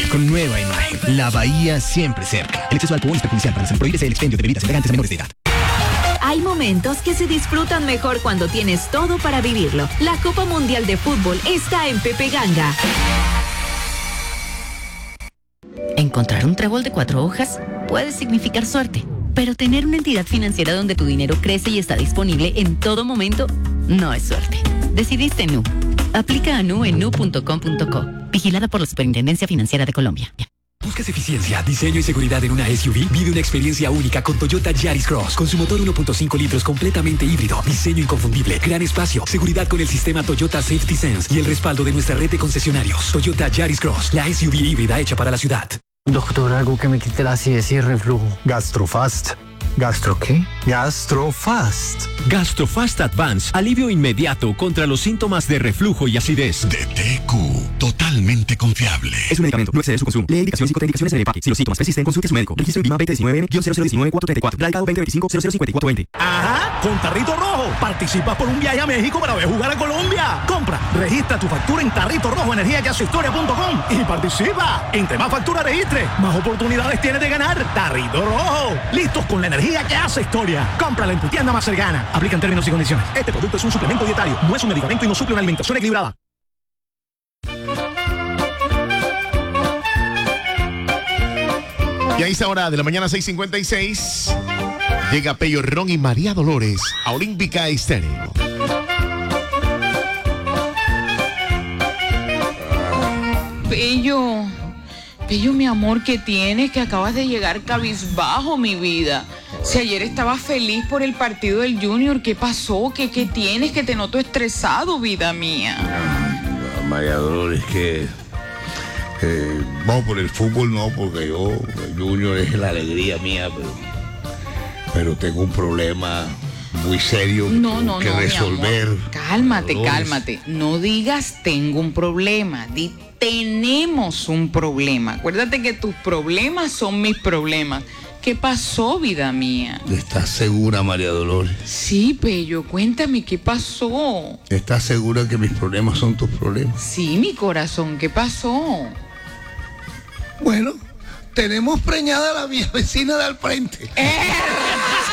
con nueva imagen. La bahía siempre cerca. El exceso de alcohol es perjudicial para la salud. Prohíbese el expendio de bebidas embriagantes a menores de edad. Hay momentos que se disfrutan mejor cuando tienes todo para vivirlo. La Copa Mundial de Fútbol está en Pepe Ganga. Encontrar un trébol de 4 hojas puede significar suerte, pero tener una entidad financiera donde tu dinero crece y está disponible en todo momento no es suerte. Decidiste Nu. Aplica a Nu en nu.com.co. Vigilada por la Superintendencia Financiera de Colombia. ¿Buscas eficiencia, diseño y seguridad en una SUV? Vive una experiencia única con Toyota Yaris Cross. Con su motor 1.5 litros completamente híbrido, diseño inconfundible, gran espacio, seguridad con el sistema Toyota Safety Sense y el respaldo de nuestra red de concesionarios. Toyota Yaris Cross, la SUV híbrida hecha para la ciudad. Doctor, algo que me quite la acidez y el reflujo. Gastrofast. ¿Gastro qué? Gastrofast. Gastrofast Advance, alivio inmediato contra los síntomas de reflujo y acidez. De TQ, totalmente confiable. Es un medicamento, no excede su consumo. Lee indicaciones y contraindicaciones en el empaque. Si los síntomas persisten, consulte a su médico. Registro INVIMA 2019-0019-434. Radicado 2025-005420. Ajá, con Tarrito Rojo. Participa por un viaje a México para ver jugar a Colombia. Compra, registra tu factura en Tarrito Rojo energiaquehacehistoria.com y participa. Entre más factura registre, más oportunidades tienes de ganar. Tarrito Rojo. Listos con la energía que hace historia. Cómprala en tu tienda más cercana. Aplican términos y condiciones. Este producto es un suplemento dietario. No es un medicamento y no suple una alimentación equilibrada. Y a esta hora de la mañana 6:56 llega Pello Ron y María Dolores a Olímpica Estéreo. Pello, mi amor, ¿qué tienes? Que acabas de llegar cabizbajo, mi vida. Si ayer estabas feliz por el partido del Junior, ¿qué pasó? ¿Qué tienes? Que te noto estresado, vida mía. María Dolores, que vamos por el fútbol, no, porque el Junior es la alegría mía, pero tengo un problema muy serio que resolver. Cálmate. No digas tengo un problema, di tenemos un problema. Acuérdate que tus problemas son mis problemas. ¿Qué pasó, vida mía? ¿Estás segura, María Dolores? Sí, Pello, cuéntame, ¿qué pasó? ¿Estás segura que mis problemas son tus problemas? Sí, mi corazón, ¿qué pasó? Bueno, tenemos preñada a la vecina de al frente.